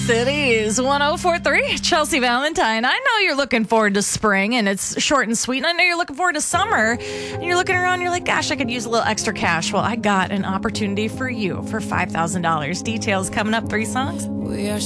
Cities 1043, Chelsea Valentine. I know you're looking forward to spring and it's short and sweet. And I know you're looking forward to summer and you're looking around, you're like, gosh, I could use a little extra cash. Well, I got an opportunity for you for $5,000. Details coming up, 3 songs. We are